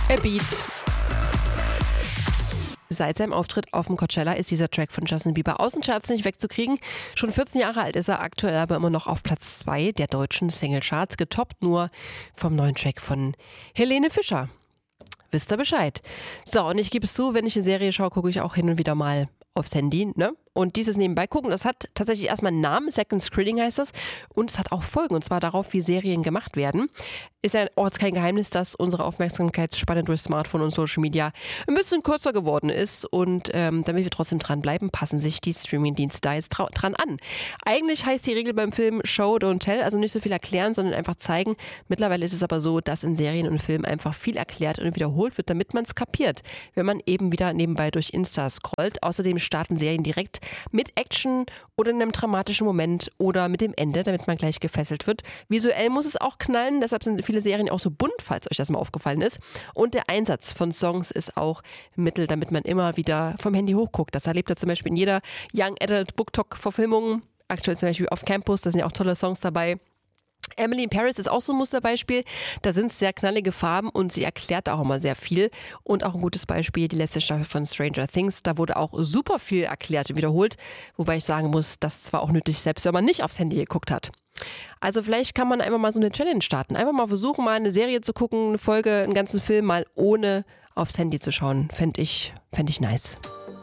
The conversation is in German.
A Beat. Seit seinem Auftritt auf dem Coachella ist dieser Track von Justin Bieber aus den Charts nicht wegzukriegen. Schon 14 Jahre alt ist er, aktuell aber immer noch auf Platz 2 der deutschen Singlecharts, getoppt nur vom neuen Track von Helene Fischer. Wisst ihr Bescheid? So, und ich gebe es zu, wenn ich eine Serie schaue, gucke ich auch hin und wieder mal aufs Handy, ne? Und dieses nebenbei gucken, das hat tatsächlich erstmal einen Namen, Second Screening heißt das, und es hat auch Folgen, und zwar darauf, wie Serien gemacht werden. Ist ja auch jetzt kein Geheimnis, dass unsere Aufmerksamkeitsspanne durch Smartphone und Social Media ein bisschen kürzer geworden ist, und damit wir trotzdem dranbleiben, passen sich die Streamingdienste da jetzt dran an. Eigentlich heißt die Regel beim Film Show, Don't Tell, also nicht so viel erklären, sondern einfach zeigen. Mittlerweile ist es aber so, dass in Serien und Filmen einfach viel erklärt und wiederholt wird, damit man es kapiert, wenn man eben wieder nebenbei durch Insta scrollt. Außerdem starten Serien direkt mit Action oder in einem dramatischen Moment oder mit dem Ende, damit man gleich gefesselt wird. Visuell muss es auch knallen, deshalb sind viele Serien auch so bunt, falls euch das mal aufgefallen ist. Und der Einsatz von Songs ist auch Mittel, damit man immer wieder vom Handy hochguckt. Das erlebt ihr zum Beispiel in jeder Young Adult BookTok-Verfilmung. Aktuell zum Beispiel auf Campus, da sind ja auch tolle Songs dabei. Emily in Paris ist auch so ein Musterbeispiel. Da sind es sehr knallige Farben und sie erklärt auch immer sehr viel. Und auch ein gutes Beispiel, die letzte Staffel von Stranger Things. Da wurde auch super viel erklärt und wiederholt. Wobei ich sagen muss, das war auch nötig, selbst wenn man nicht aufs Handy geguckt hat. Also vielleicht kann man einfach mal so eine Challenge starten. Einfach mal versuchen, mal eine Serie zu gucken, eine Folge, einen ganzen Film mal ohne aufs Handy zu schauen. Fände ich nice.